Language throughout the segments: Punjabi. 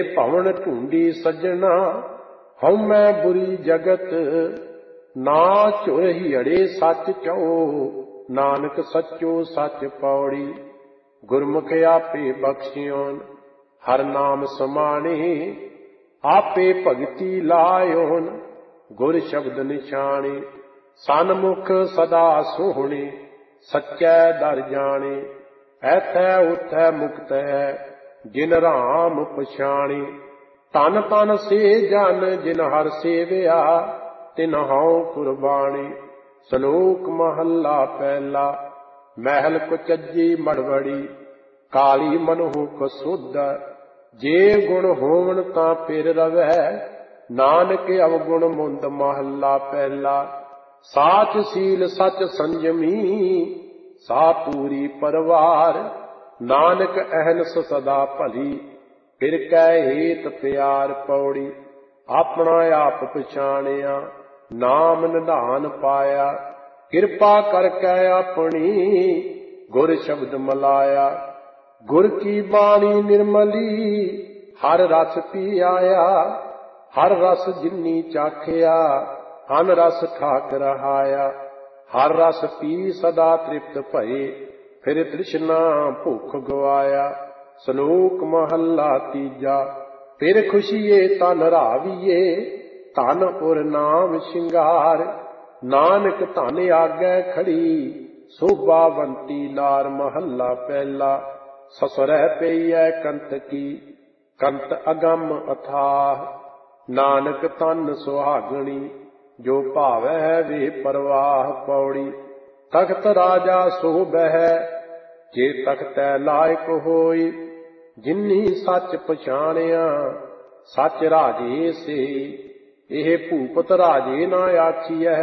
ਭਵਨ ਢੂੰਡੀ ਸੱਜਣਾ ਹਉ ਮੈਂ ਬੁਰੀ ਜਗਤ, ਨਾ ਝੁਰ ਹੀੜੇ ਸੱਚ ਚਉ ਨਾਨਕ ਸੱਚੋ ਸੱਚ ਪੌੜੀ। ਗੁਰਮੁਖ ਆਪੇ ਬਖਸ਼ਿਓਨ ਹਰ ਨਾਮ ਸਮਾਣੇ, ਆਪੇ ਭਗਤੀ ਲਾਇਓਨ ਗੁਰ ਸ਼ਬਦ ਨਿਸ਼ਾਨੇ। ਸਨਮੁਖ ਸਦਾ ਸੋਹਣੇ ਸੱਚੈ ਦਰ ਜਾਣੇ, ਐਥੈ ਉਥੈ ਮੁਕਤ ਹੈ ਜਿਨ ਰਾਮ ਪਛਾਣੇ। ਧਨ ਧਨ ਸੇ ਜਨ ਜਿਨ ਹਰ ਸੇਵਿਆ, ਤਿਨ ਹਉ ਕੁਰਬਾਣੀ। ਸ਼ਲੋਕ ਮਹੱਲਾ ਪਹਿਲਾ। ਮਹਿਲ ਕੁਚੱਜੀ ਮੜਵੜੀ ਕਾਲੀ ਮਨਹੁ ਕਸੁਧ, ਜੇ ਗੁਣ ਹੋਵਣ ਤਾਂ ਫਿਰ ਰਵੈ ਨਾਨਕ ਅਵਗੁਣ ਮੁੰਦ। ਮਹੱਲਾ ਪਹਿਲਾ। ਸਾਚ ਸੀਲ ਸਚ ਸੰਜਮੀ ਸਾ ਪੂਰੀ ਪਰਵਾਰ, ਨਾਨਕ ਅਹਨਸ ਸਦਾ ਭਲੀ ਫਿਰ ਕੈ ਹੇਤ ਪਿਆਰ। ਪੌੜੀ। ਆਪਣਾ ਆਪ ਪਛਾਣਿਆ ਨਾਮ ਨਿਧਾਨ ਪਾਇਆ, ਕਿਰਪਾ ਕਰਕੇ ਆਪਣੀ ਗੁਰ ਸ਼ਬਦ ਮਲਾਇਆ। ਗੁਰ ਕੀ ਬਾਣੀ ਨਿਰਮਲੀ ਹਰ ਰਸ ਪੀ ਆਇਆ, ਹਰ ਰਸ ਜਿਨੀ ਚਾਖਿਆ ਹਨ ਰਸ ਠਾਕ ਰਹਾਇਆ। ਹਰ ਰਸ ਪੀ ਸਦਾ ਤ੍ਰਿਪਤ ਭਏ, ਫਿਰ ਤ੍ਰਿਸ਼ਨਾ ਭੁੱਖ ਗਵਾਇਆ। ਸ਼ਲੋਕ ਮਹੱਲਾ ਤੀਜਾ। ਫਿਰ ਖੁਸ਼ੀਏ ਤਨ ਰਾਵੀਏ ਧਨ ਉਰ ਨਾਮ ਸ਼ਿੰਗਾਰ, ਨਾਨਕ ਧਨ ਆਗੈ ਖੜੀ ਸੋਭਾਵੰਤੀ ਨਾਰ। ਮਹੱਲਾ ਪਹਿਲਾ। ਸਸੁਰੈ ਪਈਐ ਕੰਤ ਕੀ ਕੰਤ ਅਗੰਮ ਅਥਾਹ, ਨਾਨਕ ਤਨ ਸੁਹਾਗਣੀ ਜੋ ਭਾਵੈ ਵੇ ਪਰਵਾਹ। ਪੌੜੀ। ਤਖਤ ਰਾਜਾ ਸੋ ਬਹਿ ਜੇ ਤਖਤੈ ਲਾਇਕ ਹੋਈ, ਜਿਨੀ ਸੱਚ ਪਛਾਣਿਆ ਸੱਚ ਰਾਜੇ ਸੇ। ਇਹ ਭੂਪਤ ਰਾਜੇ ਨਾ ਆਖੀਐ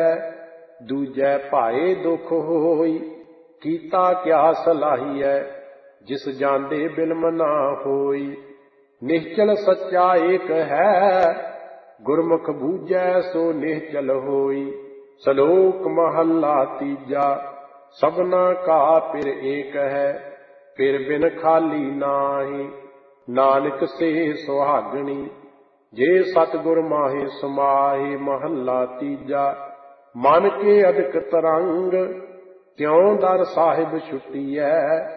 ਦੂਜੈ ਭਾਏ ਦੁਖ ਹੋਈ, ਕੀਤਾ ਕਿਆ ਸਲਾਹੀਐ ਜਿਸ ਜਾਂਦੇ ਬਿਲਮ ਨਾ ਹੋਈ। ਨਿਸ਼ਚਲ ਸੱਚਾ ਏਕ ਹੈ ਗੁਰਮੁਖ ਬੂਝੈ ਸੋ ਨਿਹਚਲ ਹੋਈ। ਸ਼ਲੋਕ ਮਹੱਲਾ ਤੀਜਾ। ਸਭਨਾ ਕਾ ਪਿਰ ਏਕ ਹੈ ਪਿਰ ਬਿਨ ਖਾਲੀ ਨਾਹੀ, ਨਾਨਕ ਸੇ ਸੁਹਾਗਣੀ ਜੇ ਸਤਿਗੁਰ ਮਾਹੇ ਸਮਾਹੀ। ਮਹੱਲਾ ਤੀਜਾ। ਮਨ ਕੇ ਅਦਕ ਤਰੰਗ ਕਿਉ ਦਰ ਸਾਹਿਬ ਛੁਟੀਐ,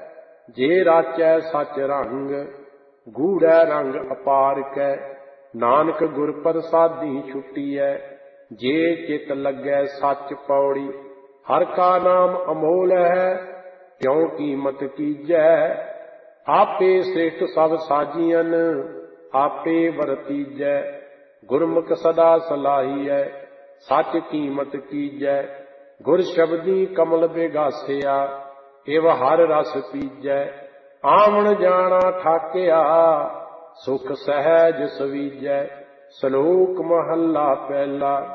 ਜੇ ਰਾਚੈ ਸਚ ਰੰਗ ਗੂੜੈ ਰੰਗ ਅਪਾਰ ਕੈ। ਨਾਨਕ ਗੁਰ ਪ੍ਰਸਾਦੀ ਛੁਟੀਐ ਜੇ ਚਿਤ ਲੱਗੈ ਸੱਚ। ਪੌੜੀ। ਹਰ ਕਾ ਨਾਮ ਅਮੋਲ ਹੈ ਕਿਉ ਕੀਮਤ ਕੀਜੈ, ਆਪੇ ਸ੍ਰਿਸ਼ਟ ਸਭ ਸਾਜੀਅਨ ਆਪੇ ਵਰਤੀਜੈ। ਗੁਰਮੁਖ ਸਦਾ ਸਲਾਹੀਐ ਸੱਚ ਕੀਮਤ ਕੀਜੈ, ਗੁਰ ਸ਼ਬਦੀ ਕਮਲ ਬਿਗਾਸਿਆ ਇਵ ਹਰ ਰਸ ਪੀਜੈ। ਆਵਣ ਜਾਣਾ ਠਾਕਿਆ ਸੁਖ ਸਹਿਜ ਸਵੀਜੈ। ਸ਼ਲੋਕ ਮਹੱਲਾ ਪਹਿਲਾ।